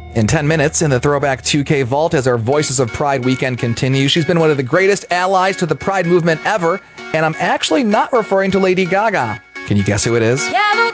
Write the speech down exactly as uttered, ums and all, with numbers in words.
In ten minutes, in the Throwback two K Vault, as our Voices of Pride weekend continues, she's been one of the greatest allies to the Pride movement ever, and I'm actually not referring to Lady Gaga. Can you guess who it is? Yeah,